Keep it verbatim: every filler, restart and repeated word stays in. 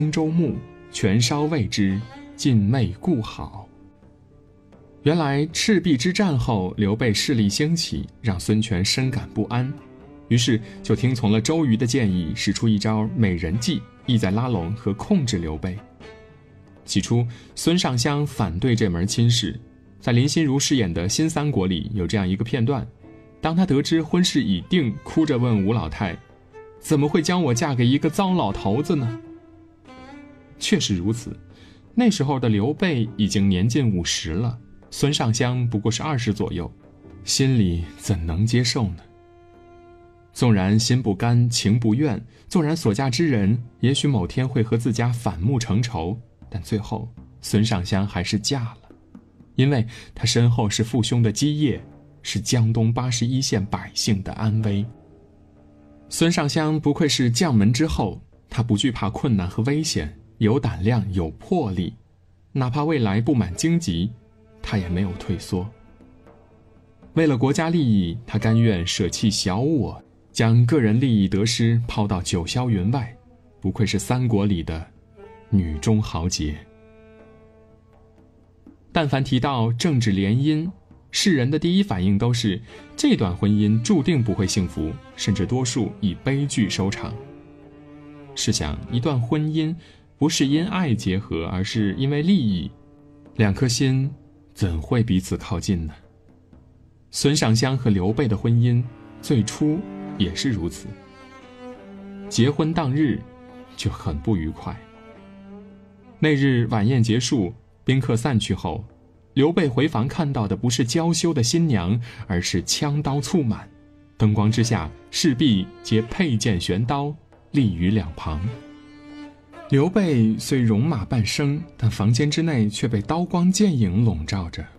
周穆，全烧未之，尽昧故好。原来赤壁之战后，刘备势力兴起，让孙权深感不安，于是就听从了周瑜的建议，使出一招美人计，意在拉拢和控制刘备。起初孙尚香反对这门亲事，在林心如饰演的新三国里有这样一个片段，当他得知婚事已定，哭着问吴老太，怎么会将我嫁给一个糟老头子呢？确实如此，那时候的刘备已经年近五十了，孙尚香不过是二十左右，心里怎能接受呢？纵然心不甘情不愿，纵然所嫁之人也许某天会和自家反目成仇，但最后孙尚香还是嫁了，因为她身后是父兄的基业，是江东八十一县百姓的安危。孙尚香不愧是将门之后，他不惧怕困难和危险，有胆量有魄力，哪怕未来布满荆棘，他也没有退缩。为了国家利益，他甘愿舍弃小我，将个人利益得失抛到九霄云外，不愧是三国里的女中豪杰。但凡提到政治联姻，世人的第一反应都是这段婚姻注定不会幸福，甚至多数以悲剧收场。试想，一段婚姻不是因爱结合，而是因为利益，两颗心怎会彼此靠近呢？孙尚香和刘备的婚姻最初也是如此，结婚当日就很不愉快。那日晚宴结束，宾客散去后，刘备回房看到的不是娇羞的新娘，而是枪刀簇满，灯光之下，士婢皆佩剑悬刀立于两旁。刘备虽戎马半生，但房间之内却被刀光剑影笼罩着，